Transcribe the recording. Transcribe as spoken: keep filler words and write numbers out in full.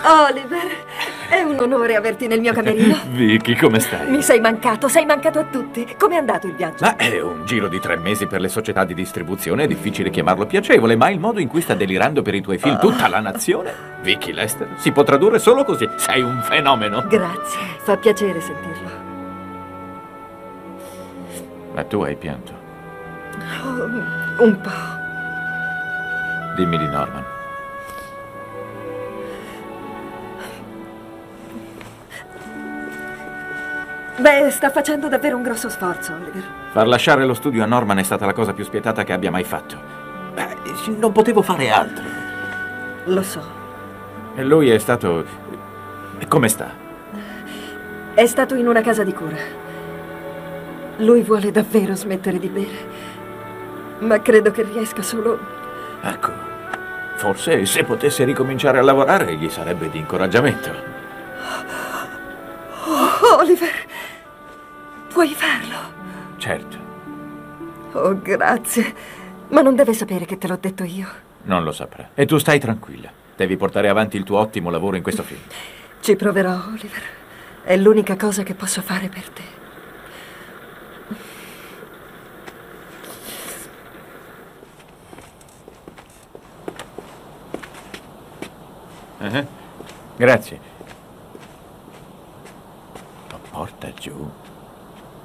Oliver, è un onore averti nel mio camerino. Vicky, come stai? Mi sei mancato, sei mancato a tutti. Com'è andato il viaggio? Ma è un giro di tre mesi per le società di distribuzione, è difficile chiamarlo piacevole, ma il modo in cui sta delirando per i tuoi film tutta la nazione, Vicky Lester, si può tradurre solo così. Sei un fenomeno. Grazie, fa piacere sentirlo. Ma tu hai pianto? Oh, un po'. Dimmi di Norman. Beh, sta facendo davvero un grosso sforzo, Oliver. Far lasciare lo studio a Norman è stata la cosa più spietata che abbia mai fatto. Beh, non potevo fare altro. Lo so. E lui è stato... Come sta? È stato in una casa di cura. Lui vuole davvero smettere di bere, ma credo che riesca solo... Ecco, forse se potesse ricominciare a lavorare gli sarebbe di incoraggiamento. Oh, Oliver, puoi farlo? Certo. Oh, grazie. Ma non deve sapere che te l'ho detto io. Non lo saprà. E tu stai tranquilla. Devi portare avanti il tuo ottimo lavoro in questo film. Ci proverò, Oliver. È l'unica cosa che posso fare per te. Uh-huh. Grazie. Ma porta giù.